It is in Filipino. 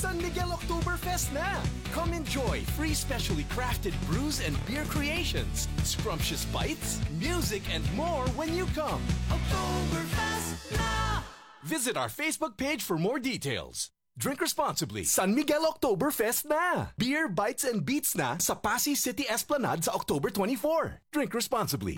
San Miguel Oktoberfest na! Come enjoy free specially crafted brews and beer creations, scrumptious bites, music, and more when you come. Oktoberfest na! Visit our Facebook page for more details. Drink responsibly. San Miguel Oktoberfest na! Beer, bites, and beats na sa Pasay City Esplanade sa October 24. Drink responsibly.